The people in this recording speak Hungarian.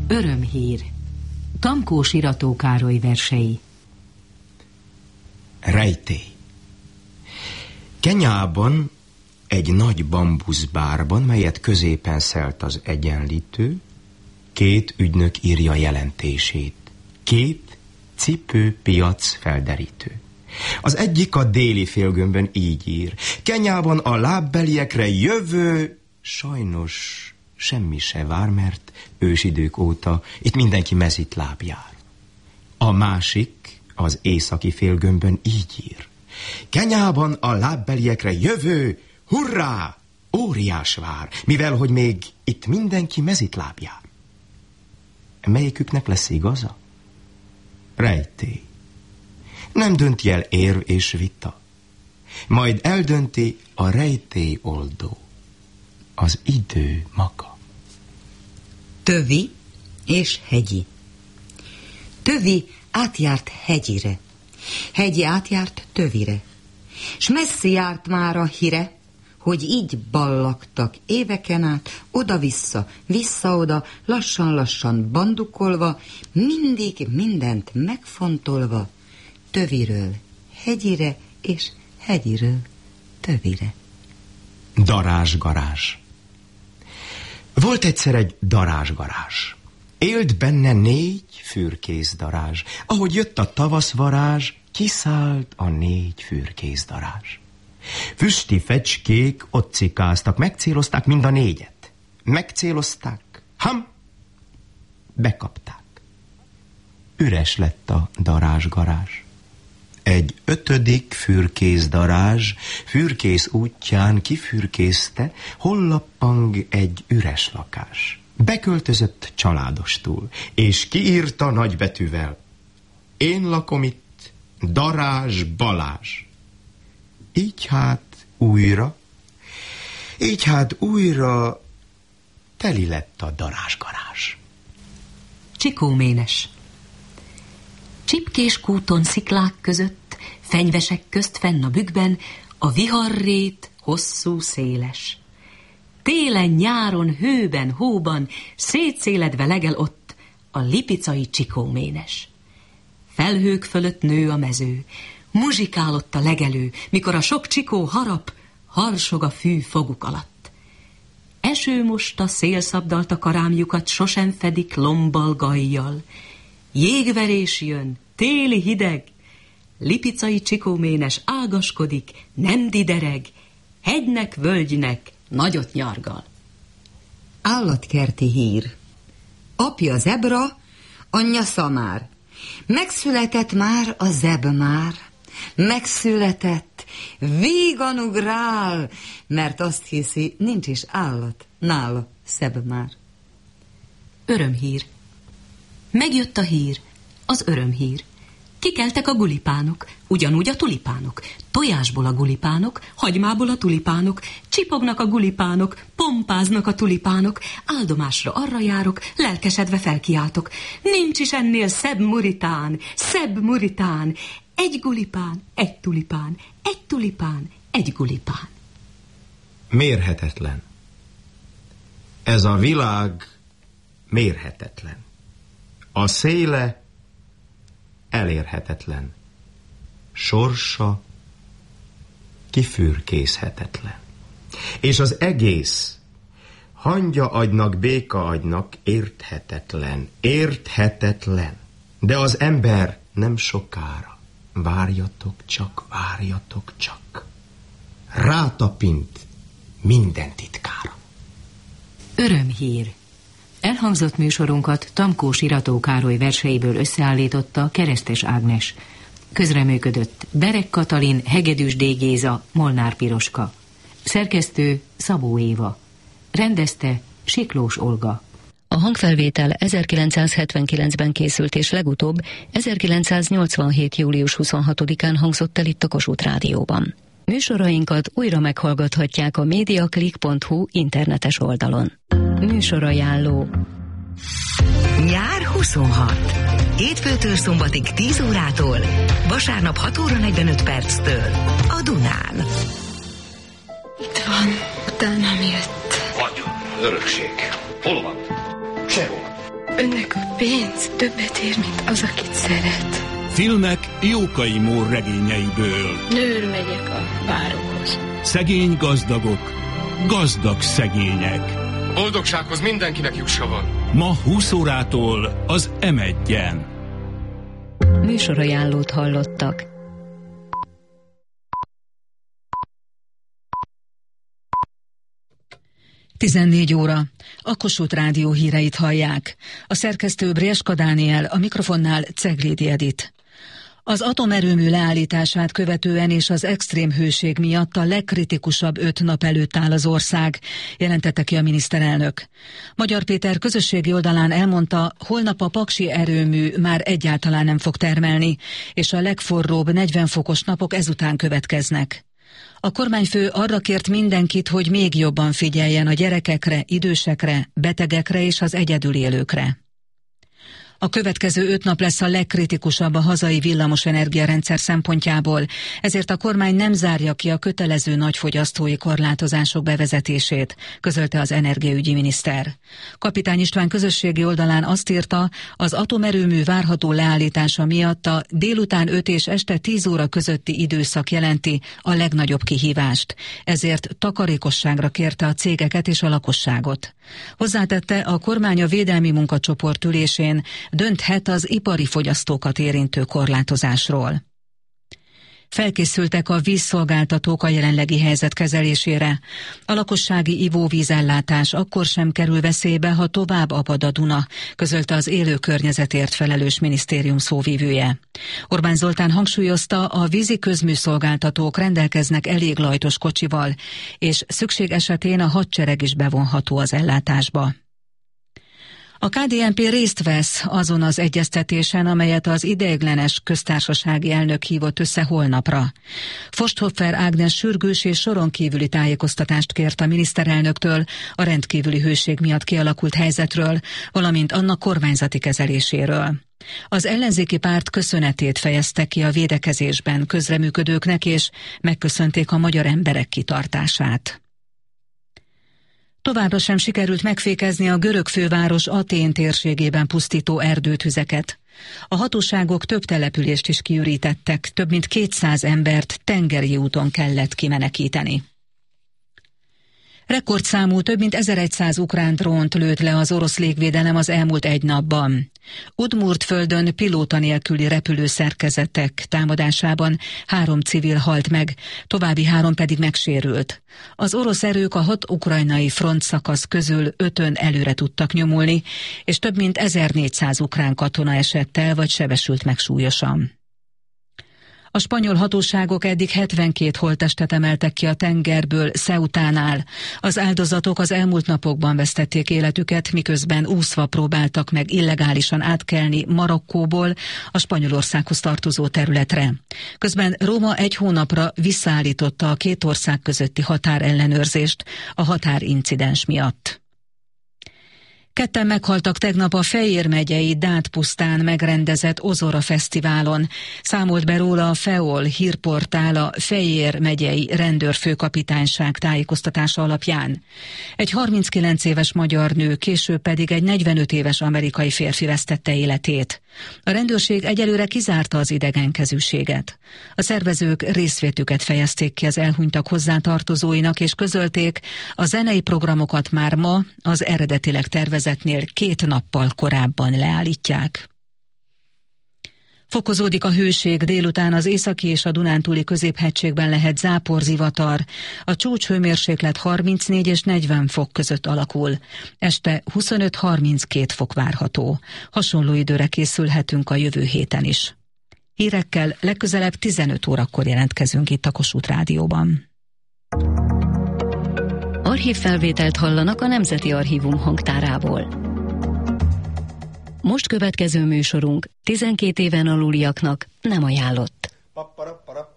Örömhír. Tamkós Irató Károly versei. Rejtély. Kenyában egy nagy bambuszbárban, melyet középen szelt az Egyenlítő, 2 ügynök írja jelentését. 2 cipőpiac felderítő. Az egyik a déli félgömbön így ír: Kenyában a lábbeliekre jövő, sajnos semmi se vár, mert ősidők óta itt mindenki mezitláb jár. A másik az északi félgömbön így ír: Kenyában a lábbeliekre jövő, hurrá, óriás vár, mivel hogy még itt mindenki mezitláb jár. Melyiküknek lesz igaza? Rejtély. Nem dönti el érv és vita. Majd eldönti a rejtély oldó, az idő maga. Tövi és hegyi. Tövi átjárt hegyire, hegyi átjárt tövire, s messzi járt már a hire, hogy így ballagtak éveken át, oda-vissza, vissza-oda, lassan-lassan bandukolva, mindig mindent megfontolva, töviről hegyire és hegyiről tövire. Darázsgarázs. Volt egyszer egy darázsgarázs. Élt benne 4 fürkészdarázs. Ahogy jött a tavaszvarázs, kiszállt a 4 fürkészdarázs. Füsti fecskék ott cikáztak, megcélozták mind a 4-et. Megcélozták, bekapták. Üres lett a darázsgarázs. Egy 5. fürkészdarázs fürkész útján kifürkészte, hol lappang egy üres lakás. Beköltözött családostul, és kiírta nagybetűvel: Én lakom itt, Darázs Balázs. Így hát újra teli lett a darázsgarázs. Csikóménes. Csipkés kúton sziklák között, fenyvesek közt fenn a bükkben, a viharrét hosszú széles. Télen, nyáron, hőben, hóban szétszéledve legel ott a lipicai Csikóménes. Felhők fölött nő a mező, muzsikál ott a legelő, mikor a sok csikó harap, harsog a fű foguk alatt. Eső mosta, szél szabdalta karámjukat, sosem fedik lombbal, gajjal. Jégverés jön, téli hideg, lipicai Csikóménes ágaskodik, nem didereg, hegynek, völgynek nagyot nyargal. Állatkerti hír. Apja zebra, anyja szamár. Megszületett már a zebmár. Megszületett, vígan ugrál, mert azt hiszi, nincs is állat nála zebmár. Örömhír. Megjött a hír, az örömhír. Kikeltek a gulipánok, ugyanúgy a tulipánok. Tojásból a gulipánok, hagymából a tulipánok, csipognak a gulipánok, pompáznak a tulipánok, áldomásra arra járok, lelkesedve felkiáltok. Nincs is ennél szebb muritán, egy gulipán, egy tulipán, egy tulipán, egy gulipán. Mérhetetlen. Ez a világ mérhetetlen. A széle elérhetetlen. Sorsa kifürkészhetetlen. És az egész hangya agynak, béka agynak érthetetlen. De az ember nem sokára, várjatok csak, rátapint minden titkára. Örömhír. Elhangzott műsorunkat Tamkós Irató Károly verseiből összeállította Keresztes Ágnes. Közreműködött Bereg Katalin, Hegedűs D. Géza, Molnár Piroska. Szerkesztő Szabó Éva. Rendezte Siklós Olga. A hangfelvétel 1979-ben készült, és legutóbb 1987. július 26-án hangzott el itt a Kossuth Rádióban. Műsorainkat újra meghallgathatják a mediaclick.hu internetes oldalon. Műsorajánló. Nyár 26. Hétfőtől szombatig 10 órától, vasárnap 6 óra 45 perctől a Dunán. Itt van, de nem jött. Vagyon, örökség. Hol van? Sehol. Önnek a pénz többet ér, mint az, akit szeret. Filmek Jókai Mór regényeiből. Nőr megyek a várokhoz. Szegény gazdagok, gazdag szegények. Boldogsághoz mindenkinek jussa van. Ma 20 órától az M1-en. Műsorajánlót hallottak. Tizennégy óra. A Kossuth Rádió híreit hallják. A szerkesztő Brieska Dániel, a mikrofonnál Ceglédi Edith. Az atomerőmű leállítását követően és az extrém hőség miatt a legkritikusabb 5 nap előtt áll az ország, jelentette ki a miniszterelnök. Magyar Péter közösségi oldalán elmondta, holnap a paksi erőmű már egyáltalán nem fog termelni, és a legforróbb 40 fokos napok ezután következnek. A kormányfő arra kért mindenkit, hogy még jobban figyeljen a gyerekekre, idősekre, betegekre és az egyedül élőkre. A következő 5 nap lesz a legkritikusabb a hazai villamos energiarendszer szempontjából, ezért a kormány nem zárja ki a kötelező nagyfogyasztói korlátozások bevezetését, közölte az energiaügyi miniszter. Kapitány István közösségi oldalán azt írta, az atomerőmű várható leállítása miatt a délután 5 és este 10 óra közötti időszak jelenti a legnagyobb kihívást, ezért takarékosságra kérte a cégeket és a lakosságot. Hozzátette, a kormány a védelmi munkacsoport ülésén dönthet az ipari fogyasztókat érintő korlátozásról. Felkészültek a vízszolgáltatók a jelenlegi helyzet kezelésére. A lakossági ivóvízellátás akkor sem kerül veszélybe, ha tovább apad a Duna, közölte az élő környezetért felelős minisztérium szóvivője. Orbán Zoltán hangsúlyozta, a vízi közműszolgáltatók rendelkeznek elég lajtos kocsival, és szükség esetén a hadsereg is bevonható az ellátásba. A KDNP részt vesz azon az egyeztetésen, amelyet az ideiglenes köztársasági elnök hívott össze holnapra. Forsthofer Ágnes sürgős és soron kívüli tájékoztatást kért a miniszterelnöktől a rendkívüli hőség miatt kialakult helyzetről, valamint annak kormányzati kezeléséről. Az ellenzéki párt köszönetét fejezte ki a védekezésben közreműködőknek, és megköszönték a magyar emberek kitartását. Továbbra sem sikerült megfékezni a görög főváros Atén térségében pusztító erdőtüzeket. A hatóságok több települést is kiürítettek, több mint 200 embert tengeri úton kellett kimenekíteni. Rekordszámú több mint 1100 ukrán drónt lőtt le az orosz légvédelem az elmúlt egy napban. Udmurt földön pilóta nélküli repülőszerkezetek támadásában 3 civil halt meg, további 3 pedig megsérült. Az orosz erők a 6 ukrajnai frontszakasz közül 5-ön előre tudtak nyomulni, és több mint 1400 ukrán katona esett el vagy sebesült meg súlyosan. A spanyol hatóságok eddig 72 holttestet emeltek ki a tengerből Ceutánál. Az áldozatok az elmúlt napokban vesztették életüket, miközben úszva próbáltak meg illegálisan átkelni Marokkóból a Spanyolországhoz tartozó területre. Közben Róma 1 hónapra visszaállította a 2 ország közötti határellenőrzést a határincidens miatt. 2 meghaltak tegnap a Fejér megyei Dát-pusztán megrendezett Ozora Fesztiválon. Számolt be róla a FEOL hírportál a Fejér megyei rendőrfőkapitányság tájékoztatása alapján. Egy 39 éves magyar nő, később pedig egy 45 éves amerikai férfi vesztette életét. A rendőrség egyelőre kizárta az idegenkezűséget. A szervezők részvétüket fejezték ki az elhunytak hozzátartozóinak, és közölték, a zenei programokat már ma az eredetileg tervezetnél 2 nappal korábban leállítják. Fokozódik a hőség, délután az északi és a Dunántúli középhegységben lehet záporzivatar. A csúcshőmérséklet 34 és 40 fok között alakul. Este 25-32 fok várható. Hasonló időre készülhetünk a jövő héten is. Hírekkel legközelebb 15 órakor jelentkezünk itt a Kossuth Rádióban. Archívfelvételt hallanak a Nemzeti Archívum hangtárából. Most következő műsorunk 12 éven aluliaknak nem ajánlott.